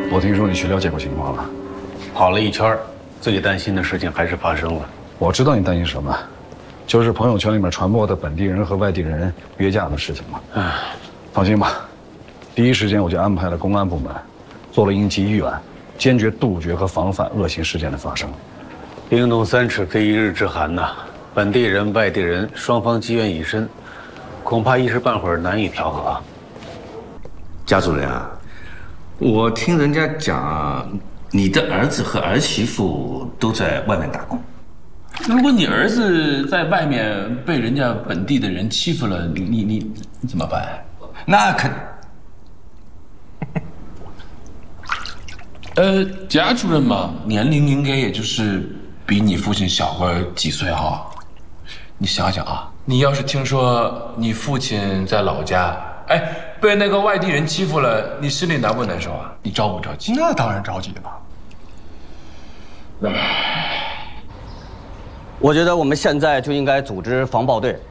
我听说你去了解过情况了， 跑了一圈，最担心的事情还是发生了。 我知道你担心什么，就是朋友圈里面传播的本地人和外地人约架的事情嘛。放心吧，第一时间我就安排了公安部门，做了应急预案，坚决杜绝和防范恶性事件的发生。 冰冻三尺非一日之寒呐，本地人、外地人双方积怨已深，恐怕一时半会儿难以调和。 贾主任啊，我听人家讲，你的儿子和儿媳妇都在外面打工。 如果你儿子在外面被人家本地的人欺负了，你怎么办？ 那肯…… 贾主任嘛，年龄应该也就是比你父亲小个几岁哈。你想想啊，你要是听说你父亲在老家，被那个外地人欺负了，你心里难不难受啊？你着不着急？ 那当然着急了。 我觉得我们现在就应该组织防暴队，